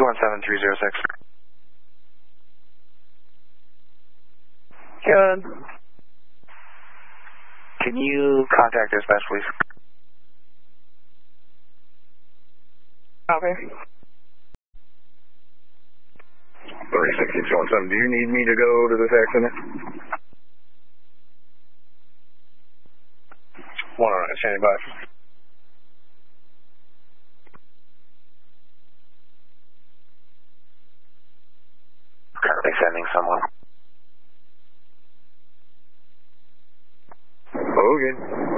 217-306. Good. Can you contact dispatch, please? Copy. 36217, do you need me to go to this accident? 109, standing by. Currently sending someone. Okay.